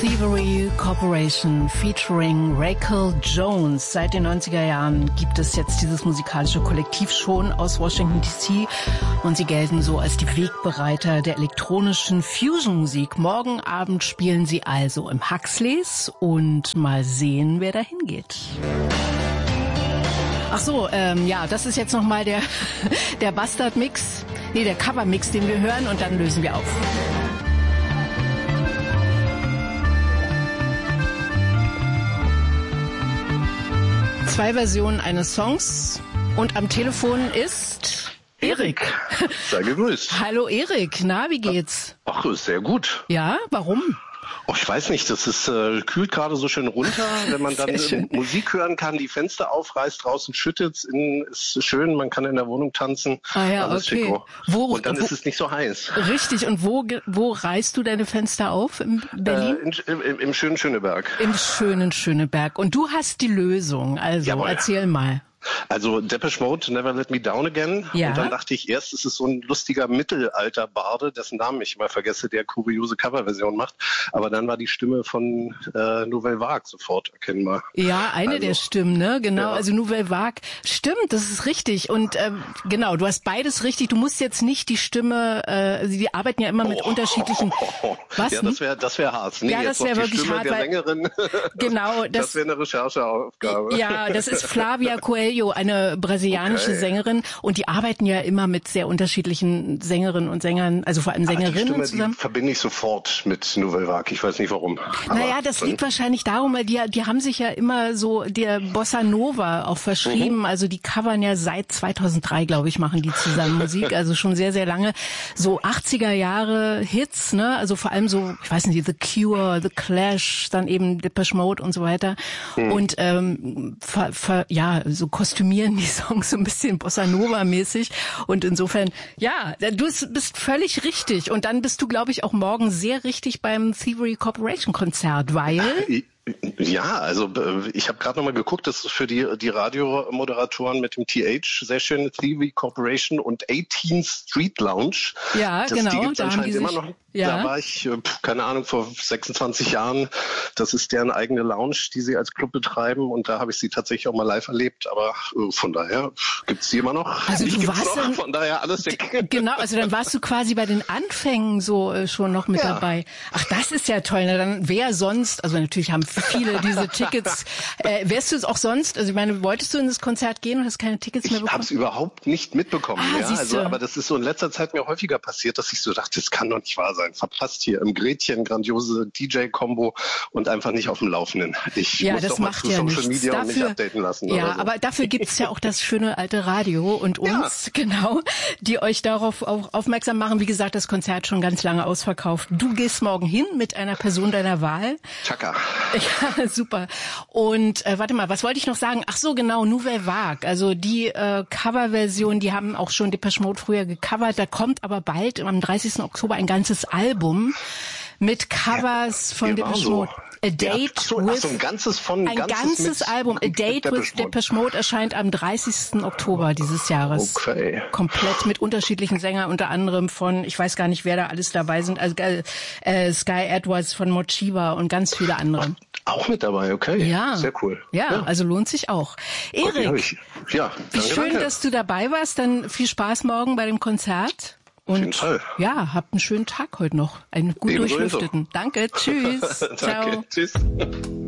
Thievery Corporation featuring Rachel Jones. Seit den 90er Jahren gibt es jetzt dieses musikalische Kollektiv schon aus Washington DC und sie gelten so als die Wegbereiter der elektronischen Fusion-Musik. Morgen Abend spielen sie also im Huxleys und mal sehen, wer da hingeht. Ach so, ja, das ist jetzt nochmal der Bastard-Mix, der Cover-Mix, den wir hören und dann lösen wir auf. Zwei Versionen eines Songs und am Telefon ist Erik. Sei gegrüßt. Hallo Erik, na, wie geht's? Ach, sehr gut. Ja, warum? Oh, ich weiß nicht, das ist kühlt gerade so schön runter, wenn man dann Musik hören kann, die Fenster aufreißt, draußen schüttet's, innen ist schön, man kann in der Wohnung tanzen. Ah ja, okay. Und dann ist es nicht so heiß. Richtig, und wo reißt du deine Fenster auf? In Berlin? Im schönen Schöneberg. Im schönen Schöneberg. Und du hast die Lösung, also jawohl. Erzähl mal. Also Depeche Mode, Never Let Me Down Again. Ja. Und dann dachte ich erst, es ist so ein lustiger Mittelalter-Barde, dessen Namen ich immer vergesse, der kuriose Coverversion macht. Aber dann war die Stimme von Nouvelle Vague sofort erkennbar. Ja, eine der Stimmen, ne? Genau, ja. Also Nouvelle Vague. Stimmt, das ist richtig. Und genau, du hast beides richtig. Du musst jetzt nicht die Stimme, die arbeiten ja immer mit unterschiedlichen... Was? Ja, das wäre hart. Nee, ja, das wäre wirklich Stimme hart. Der Sängerin. Genau. Das wäre eine Rechercheaufgabe. Ja, das ist Flavia Coelho, eine brasilianische Sängerin, und die arbeiten ja immer mit sehr unterschiedlichen Sängerinnen und Sängern, also vor allem Sängerinnen die Stimme, zusammen. Die verbinde ich sofort mit Nouvelle Vague, ich weiß nicht warum. Naja, das liegt wahrscheinlich darum, weil die haben sich ja immer so der Bossa Nova auch verschrieben, also die covern ja seit 2003, glaube ich, machen die zusammen Musik, also schon sehr, sehr lange, so 80er Jahre Hits, ne, also vor allem so, ich weiß nicht, The Cure, The Clash, dann eben Depeche Mode und so weiter und ja, so kostümieren die Songs so ein bisschen Bossa Nova-mäßig und insofern, ja, du bist völlig richtig und dann bist du, glaube ich, auch morgen sehr richtig beim Thievery Corporation Konzert, weil... Ja, also ich habe gerade nochmal geguckt, das ist für die Radiomoderatoren mit dem TH sehr schön, Thievery Corporation und 18th Street Lounge. Ja, genau. Die gibt's anscheinend immer noch. Ja. Da war ich, keine Ahnung, vor 26 Jahren. Das ist deren eigene Lounge, die sie als Club betreiben und da habe ich sie tatsächlich auch mal live erlebt, aber von daher gibt's die immer noch. Also du warst noch, von daher alles weg. Genau, also dann warst du quasi bei den Anfängen so schon noch mit dabei. Ach, das ist ja toll. Na, dann wer sonst, also natürlich haben viele diese Tickets. Wärst du es auch sonst? Also ich meine, wolltest du in das Konzert gehen und hast keine Tickets mehr bekommen? Ich habe es überhaupt nicht mitbekommen. Ja, also, aber das ist so in letzter Zeit mir häufiger passiert, dass ich so dachte, das kann doch nicht wahr sein. Verpasst hier im Gretchen, grandiose DJ-Kombo und einfach nicht auf dem Laufenden. Ich muss doch mal zu Social Media und mich updaten lassen. Ja, oder so. Aber dafür gibt's ja auch das schöne alte Radio und uns, genau, die euch darauf auch aufmerksam machen. Wie gesagt, das Konzert schon ganz lange ausverkauft. Du gehst morgen hin mit einer Person deiner Wahl. Chaka. Ja, super. Und warte mal, was wollte ich noch sagen? Ach so, genau, Nouvelle Vague. Also die Coverversion, die haben auch schon Depeche Mode früher gecovert. Da kommt aber bald am 30. Oktober ein ganzes Album mit Covers von Depeche Mode. A Date with ein ganzes Album. A Date with Depeche Mode erscheint am 30. Oktober dieses Jahres. Okay. Komplett mit unterschiedlichen Sängern, unter anderem von, ich weiß gar nicht, wer da alles dabei sind, also Sky Edwards von Mochiba und ganz viele andere. Auch mit dabei, okay. Ja. Sehr cool. Ja, also lohnt sich auch. Erik, danke. Dass du dabei warst. Dann viel Spaß morgen bei dem Konzert. Und auf jeden Fall. Ja, habt einen schönen Tag heute noch. Einen gut durchlüfteten. Danke, tschüss. Danke, ciao. Tschüss.